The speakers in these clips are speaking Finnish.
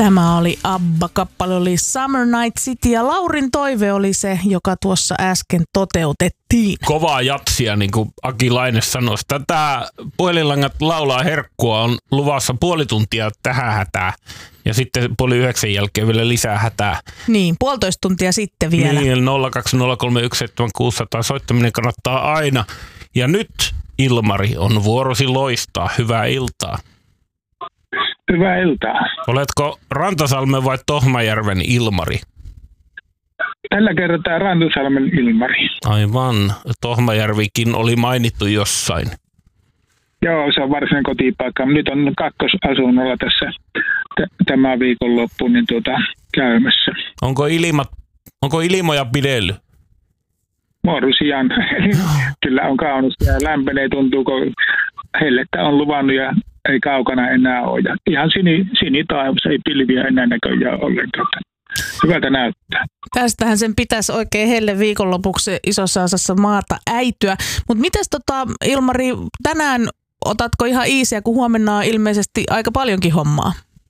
Tämä oli ABBA, kappale oli Summer Night City ja Laurin toive oli se, joka tuossa äsken toteutettiin. Kovaa jatsia, niin kuin Aki Laine sanoi. Tätä Puhelinlangat laulaa herkkua on luvassa puoli tuntia tähän hätään ja sitten 8:30 jälkeen vielä lisää hätää. Niin, 1,5 tuntia sitten vielä. Niin, 020317600 soittaminen kannattaa aina. Ja nyt Ilmari on vuorosi loistaa. Hyvää iltaa. Hyvää iltaa. Oletko Rantasalmen vai Tohmajärven Ilmari? Tällä kertaa Rantasalmen Ilmari. Aivan. Tohmajärvikin oli mainittu jossain. Joo, se on varsinainen kotipaikka. Nyt on kakkosasunnolla tässä tämä viikonloppu niin käymässä. Onko ilmoja pidellyt? Morsian. Kyllä on kaunista ja lämpenee, tuntuu, kun hellettä on luvannut ja ei kaukana enää ole. Ja ihan sinitaivassa, ei pilviä enää näköjään ollenkaan. Hyvältä näyttää. Tästähän sen pitäisi oikein helle viikonlopuksi isossa osassa maata äityä. Mutta mites Ilmari, tänään otatko ihan easyä, kun huomenna on ilmeisesti aika paljonkin hommaa?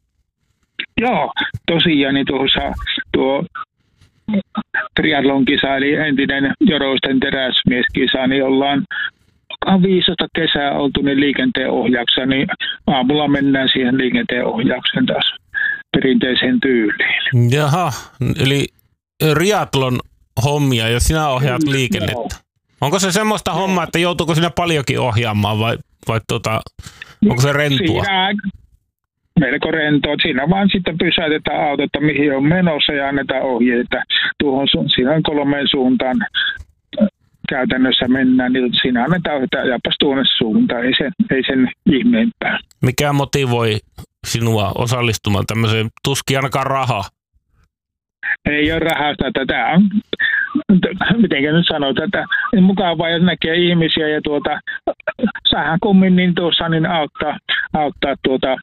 Joo, tosiaan niin tuo triathlon-kisa, eli entinen Joroisten teräsmieskisa, niin ollaan 15 kesää oltu niin liikenteen ohjauksessa, niin aamulla mennään siihen liikenteen ohjaukseen taas perinteiseen tyyliin. Jaha, eli triathlon hommia ja sinä ohjaat liikennettä. Joo. Onko se semmoista hommaa, että joutuuko sinä paljonkin ohjaamaan vai onko se rentua? Melko rentoa. Siinä vaan sitten pysäytetään auto, että mihin on menossa ja annetaan ohjeita. Siinä on 3 suuntaan käytännössä mennään, niin siinä annetaan ohjeita japas tuonne suuntaan. Ei sen ihmeempää. Mikä motivoi sinua osallistumaan tämmöiseen? Tuskin ainakaan rahaa. Ei ole rahasta. Tämä on, mitenkä nyt sanoo, tätä mukavaa, jos näkee ihmisiä ja sähän kummin niin tuossa niin auttaa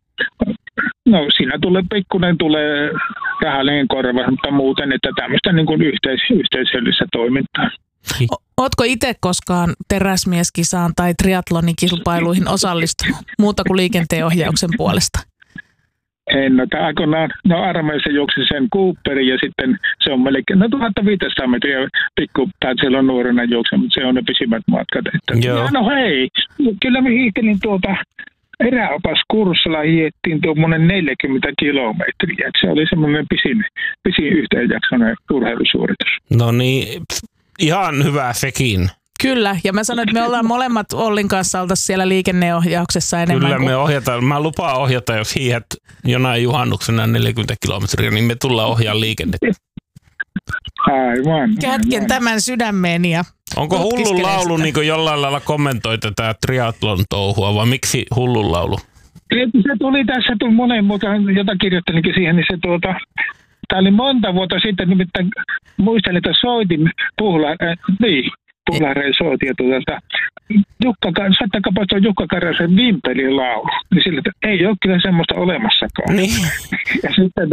no siinä tulee rahallinen korvaus, mutta muuten, että tämmöistä niin kuin yhteisöllistä toimintaa. Ootko itse koskaan teräsmieskisaan tai triathlonikilpailuihin osallistunut muuta kuin liikenteenohjauksen puolesta? En, aikoinaan, armeijassa juoksin sen Cooperin ja sitten se on melkein 1500 metriä tai silloin nuorena juoksin, mutta se on ne pisimmät matkat. No hei, kyllä me hiihtelin eräopaskurssilla hiettiin tuommoinen 40 kilometriä. Se oli semmoinen pisin yhteenjaksoinen urheilusuoritus. No niin, ihan hyvä sekin. Kyllä, ja mä sanoin, että me ollaan molemmat Ollin kanssa oltaisiin siellä liikenneohjauksessa enemmän. Kyllä me ohjataan. Mä lupaan ohjata, jos hiihet jonain juhannuksena 40 kilometriä, niin me tullaan ohjaamaan liikennettä. Aivan. Kätken tämän sydämeen ja onko hullun laulu niin jollain lailla kommentoi tätä triathlon touhua, vai miksi hullun laulu? Se tuli tässä, monen muuta, jota kirjoittelinkin siihen, niin se tämä oli monta vuotta sitten, nimittäin muistelin, että soitin Puhlareen soitin ja saattakaa tuo Jukka Karjasen Vimpelin laulu. Niin sillä, että ei ole kyllä semmoista olemassakaan. Niin. Ja sitten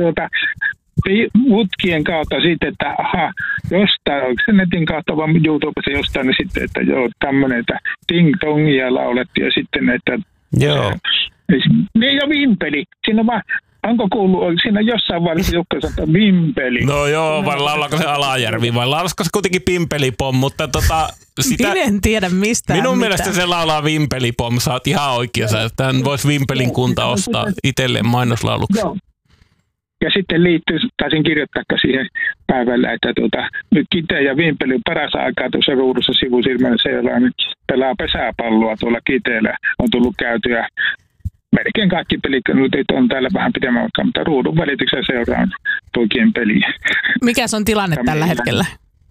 mutkien kautta sitten, että jostain, onko se netin kautta vaan YouTubessa jostain, niin sitten, että joo, tämmöinen, että ting-tongia laulettiin ja sitten, että joo. Niin jo Vimpeli. Siinä vaan, onko kuullut, siinä jossain vaiheessa Jukka sanoo Vimpeli. No joo, vai laulako se Alajärvi, vai laulasko se kuitenkin Pimpelipom, mutta sitä... En tiedä mistään minun mielestä se laulaa Vimpelipom, sä oot ihan oikeassa. Tämän voisi Vimpelin kunta ostaa itselleen mainoslauluksi. Joo. Ja sitten taisin kirjoittaa siihen päivällä, että nyt Kite ja Vimpeli on paras aikaa tuossa ruudussa sivusilmällä seuraan. Pelaa pesäpalloa tuolla Kiteellä. On tullut käytyä. Melkein kaikki pelikannut on täällä vähän pidemmän aikaa, mutta ruudun välityksellä seuraan poikien peliä. Mikäs on tilanne tällä hetkellä?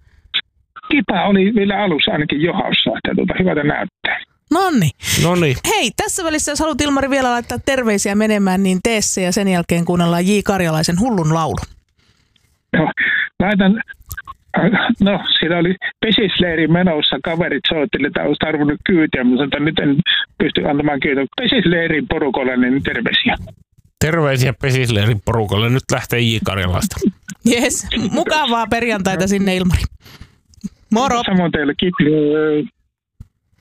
Kipa oli vielä alussa ainakin johaussa, että hyvältä näyttää. Nonni. Hei, tässä välissä jos haluat Ilmari vielä laittaa terveisiä menemään, niin tee se ja sen jälkeen kuunnellaan J. Karjalaisen Hullun laulu. Joo, laitan... No, siellä oli pesisleiri menossa, kaverit soitteli, että olisi tarvinnut kyytiä, mutta nyt en pysty antamaan kyytiä. Pesisleirin porukalle, niin terveisiä. Terveisiä pesisleirin porukalle, nyt lähtee J. Karjalasta. Jes, mukavaa perjantaita sinne Ilmari. Moro! Samoin teille, kiitos.